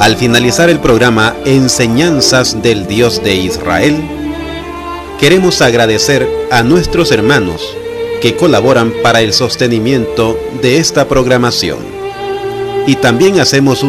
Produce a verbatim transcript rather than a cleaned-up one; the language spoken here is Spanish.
Al finalizar el programa Enseñanzas del Dios de Israel, queremos agradecer a nuestros hermanos que colaboran para el sostenimiento de esta programación. Y también hacemos un